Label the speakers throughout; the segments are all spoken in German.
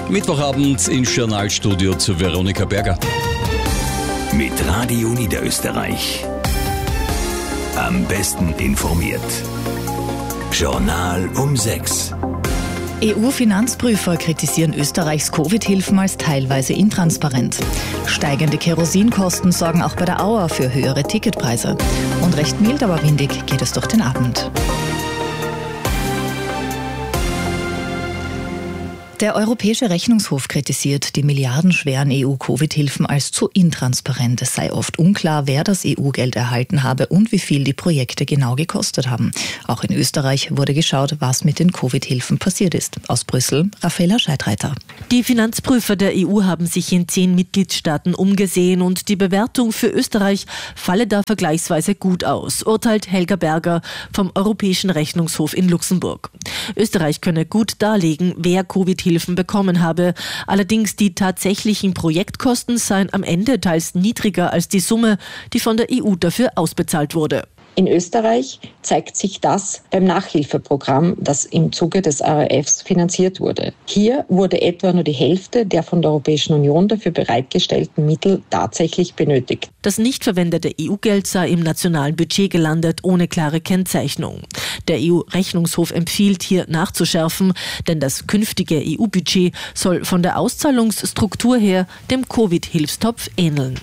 Speaker 1: Mittwochabend ins Journalstudio zu Veronika Berger.
Speaker 2: Mit Radio Niederösterreich. Am besten informiert. Journal um 6.
Speaker 3: EU-Finanzprüfer kritisieren Österreichs Covid-Hilfen als teilweise intransparent. Steigende Kerosinkosten sorgen auch bei der Auer für höhere Ticketpreise. Und recht mild, aber windig geht es durch den Abend. Der Europäische Rechnungshof kritisiert die milliardenschweren EU-Covid-Hilfen als zu intransparent. Es sei oft unklar, wer das EU-Geld erhalten habe und wie viel die Projekte genau gekostet haben. Auch in Österreich wurde geschaut, was mit den Covid-Hilfen passiert ist. Aus Brüssel, Raffaella Scheidreiter.
Speaker 4: Die Finanzprüfer der EU haben sich in 10 Mitgliedstaaten umgesehen und die Bewertung für Österreich falle da vergleichsweise gut aus, urteilt Helga Berger vom Europäischen Rechnungshof in Luxemburg. Österreich könne gut darlegen, wer Covid-Hilfen bekommen habe. Allerdings die tatsächlichen Projektkosten seien am Ende teils niedriger als die Summe, die von der EU dafür ausbezahlt wurde.
Speaker 5: In Österreich zeigt sich das beim Nachhilfeprogramm, das im Zuge des RRFs finanziert wurde. Hier wurde etwa nur die Hälfte der von der Europäischen Union dafür bereitgestellten Mittel tatsächlich benötigt.
Speaker 4: Das nicht verwendete EU-Geld sei im nationalen Budget gelandet, ohne klare Kennzeichnung. Der EU-Rechnungshof empfiehlt hier nachzuschärfen, denn das künftige EU-Budget soll von der Auszahlungsstruktur her dem Covid-Hilfstopf ähneln.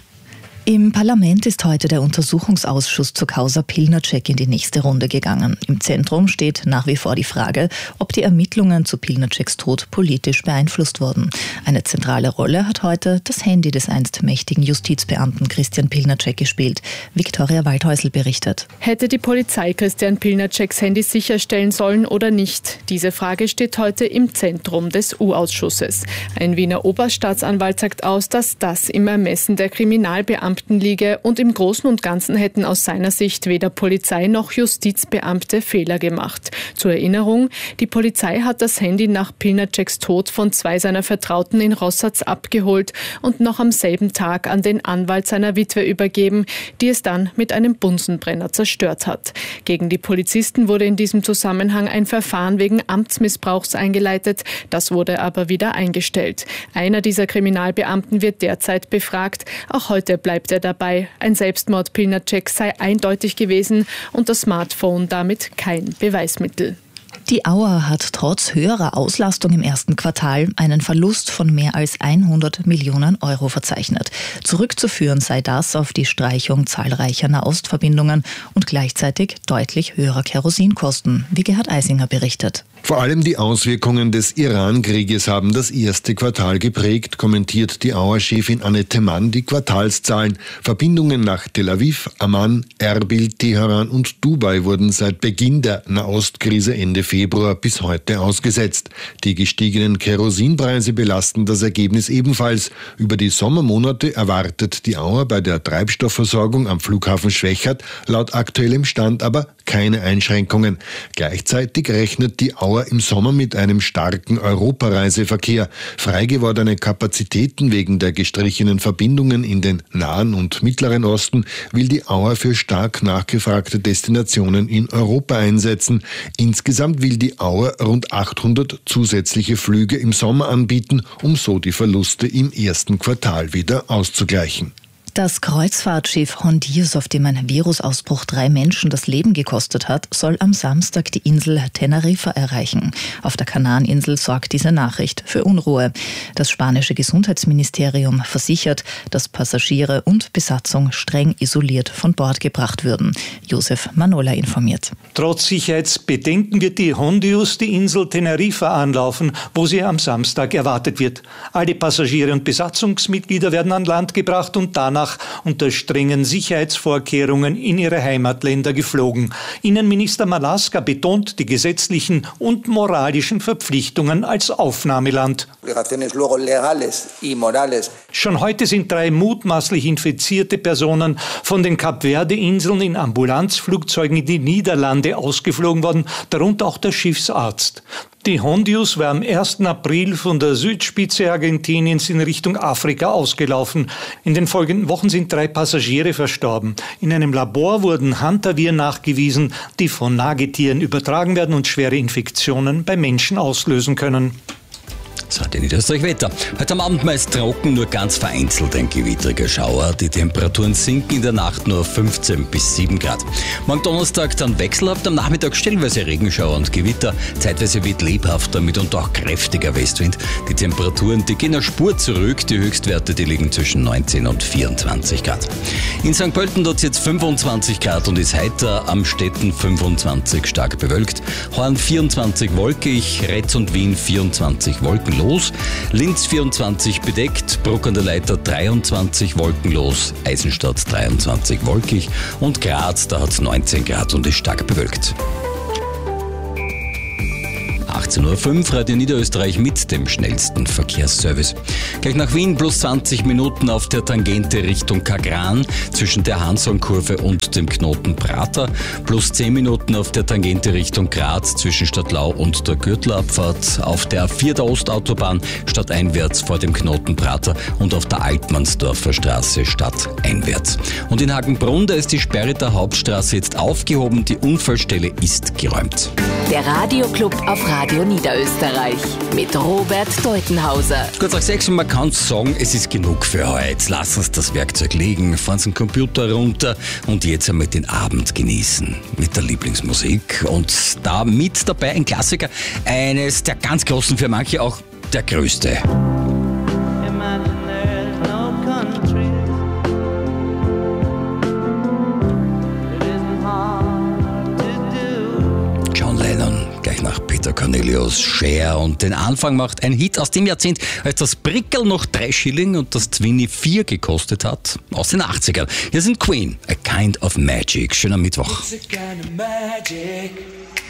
Speaker 3: Im Parlament ist heute der Untersuchungsausschuss zur Causa Pilnacek in die nächste Runde gegangen. Im Zentrum steht nach wie vor die Frage, ob die Ermittlungen zu Pilnaceks Tod politisch beeinflusst wurden. Eine zentrale Rolle hat heute das Handy des einst mächtigen Justizbeamten Christian Pilnacek gespielt. Viktoria Waldhäusl berichtet.
Speaker 6: Hätte die Polizei Christian Pilnaceks Handy sicherstellen sollen oder nicht? Diese Frage steht heute im Zentrum des U-Ausschusses. Ein Wiener Oberstaatsanwalt sagt aus, dass das im Ermessen der Kriminalbeamten liege und im Großen und Ganzen hätten aus seiner Sicht weder Polizei noch Justizbeamte Fehler gemacht. Zur Erinnerung, die Polizei hat das Handy nach Pilnaceks Tod von 2 seiner Vertrauten in Rossatz abgeholt und noch am selben Tag an den Anwalt seiner Witwe übergeben, die es dann mit einem Bunsenbrenner zerstört hat. Gegen die Polizisten wurde in diesem Zusammenhang ein Verfahren wegen Amtsmissbrauchs eingeleitet, das wurde aber wieder eingestellt. Einer dieser Kriminalbeamten wird derzeit befragt, auch heute bleibt er dabei. Ein Selbstmord Pilnacek sei eindeutig gewesen und das Smartphone damit kein Beweismittel.
Speaker 3: Die Auer hat trotz höherer Auslastung im ersten Quartal einen Verlust von mehr als 100 Millionen Euro verzeichnet. Zurückzuführen sei das auf die Streichung zahlreicher Nahostverbindungen und gleichzeitig deutlich höherer Kerosinkosten, wie Gerhard Eisinger berichtet.
Speaker 7: Vor allem die Auswirkungen des Iran-Krieges haben das erste Quartal geprägt, kommentiert die Auer-Chefin Annette Mann die Quartalszahlen. Verbindungen nach Tel Aviv, Amman, Erbil, Teheran und Dubai wurden seit Beginn der Nahostkrise Ende Februar bis heute ausgesetzt. Die gestiegenen Kerosinpreise belasten das Ergebnis ebenfalls. Über die Sommermonate erwartet die Auer bei der Treibstoffversorgung am Flughafen Schwechat laut aktuellem Stand aber keine Einschränkungen. Gleichzeitig rechnet die Auer im Sommer mit einem starken Europareiseverkehr. Frei gewordene Kapazitäten wegen der gestrichenen Verbindungen in den Nahen und Mittleren Osten will die Auer für stark nachgefragte Destinationen in Europa einsetzen. Insgesamt will die Auer rund 800 zusätzliche Flüge im Sommer anbieten, um so die Verluste im ersten Quartal wieder auszugleichen.
Speaker 3: Das Kreuzfahrtschiff Hondius, auf dem ein Virusausbruch 3 Menschen das Leben gekostet hat, soll am Samstag die Insel Teneriffa erreichen. Auf der Kanareninsel sorgt diese Nachricht für Unruhe. Das spanische Gesundheitsministerium versichert, dass Passagiere und Besatzung streng isoliert von Bord gebracht würden. Josef Manola informiert.
Speaker 8: Trotz Sicherheitsbedenken wird die Hondius die Insel Teneriffa anlaufen, wo sie am Samstag erwartet wird. Alle Passagiere und Besatzungsmitglieder werden an Land gebracht und danach unter strengen Sicherheitsvorkehrungen in ihre Heimatländer geflogen. Innenminister Marlaska betont die gesetzlichen und moralischen Verpflichtungen als Aufnahmeland. Schon heute sind 3 mutmaßlich infizierte Personen von den Kap-Verde-Inseln in Ambulanzflugzeugen in die Niederlande ausgeflogen worden, darunter auch der Schiffsarzt. Die Hondius war am 1. April von der Südspitze Argentiniens in Richtung Afrika ausgelaufen. In den folgenden Wochen sind 3 Passagiere verstorben. In einem Labor wurden Hantaviren nachgewiesen, die von Nagetieren übertragen werden und schwere Infektionen bei Menschen auslösen können.
Speaker 1: das Radio Niederösterreich Wetter. Heute am Abend meist trocken, nur ganz vereinzelt ein gewittriger Schauer. Die Temperaturen sinken in der Nacht nur auf 15 bis 7 Grad. Morgen Donnerstag dann wechselhaft, am Nachmittag stellenweise Regenschauer und Gewitter. Zeitweise wird lebhafter, mitunter auch kräftiger Westwind. Die Temperaturen, die gehen eine Spur zurück. Die Höchstwerte, die liegen zwischen 19 und 24 Grad. In St. Pölten dort jetzt 25 Grad und ist heiter, am Städten 25 stark bewölkt. Horn 24 wolkig, Retz und Wien 24 wolkenlos, Linz 24 bedeckt, Bruck an der Leiter 23 wolkenlos, Eisenstadt 23 wolkig und Graz, da hat es 19 Grad und ist stark bewölkt. 18.05 Uhr, Radio Niederösterreich mit dem schnellsten Verkehrsservice. Gleich nach Wien plus 20 Minuten auf der Tangente Richtung Kagran zwischen der Hanson-Kurve und dem Knoten Prater. Plus 10 Minuten auf der Tangente Richtung Graz zwischen Stadtlau und der Gürtelabfahrt. Auf der A4 der Ostautobahn stadteinwärts vor dem Knoten Prater und auf der Altmannsdorfer Straße stadteinwärts. Und in Hagenbrunn, da ist die Sperre der Hauptstraße jetzt aufgehoben. Die Unfallstelle ist geräumt.
Speaker 9: Der Radioclub auf Radio Niederösterreich mit Robert Deutenhauser.
Speaker 1: Kurz nach 6 und man kann sagen, es ist genug für heute. Lass uns das Werkzeug liegen, fahren den Computer runter und jetzt einmal den Abend genießen mit der Lieblingsmusik. Und da mit dabei ein Klassiker, eines der ganz großen, für manche auch der größte. Gleich nach Peter Cornelius, Cher, und den Anfang macht ein Hit aus dem Jahrzehnt, als das Brickel noch 3 Schilling und das Zwinni 4 gekostet hat, aus den 80ern. Hier sind Queen, A Kind of Magic. Schöner Mittwoch.
Speaker 10: It's a kind of magic.